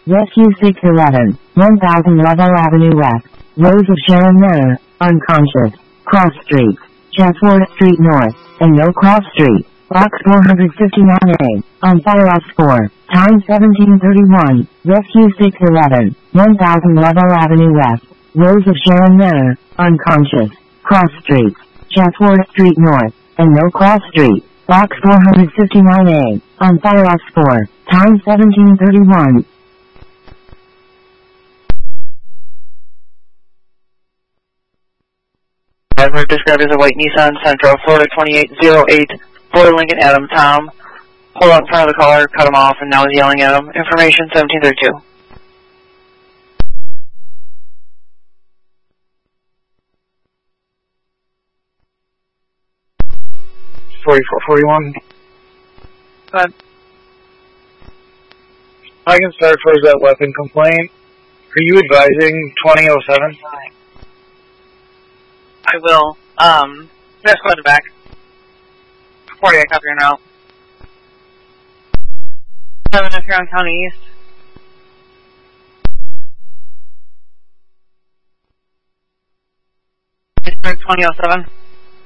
Rescue 611, 1000 Lovell Avenue West, Rose of Sharon Manor, unconscious, Cross Street, Chatsworth Street North, and No Cross Street, Box 459A, on Firehouse 4, time 1731, Rescue 611, 1000 Lovell Avenue West, Rose of Sharon Manor, unconscious, Cross Street, Chatsworth Street North, and No Cross Street, Box 459A, on Firehouse 4, time 1731. Driver described as a white Nissan Sentra, Florida 2808, Florida Lincoln Adam Tom. Pulled out in front of the caller, cut him off, and now is yelling at him. Information 1732. 4441. Go ahead. I can start towards that weapon complaint. Are you advising 2007? I will. Just go to the back. 40, I copy your route. 7 if you're on County East. It's 2007.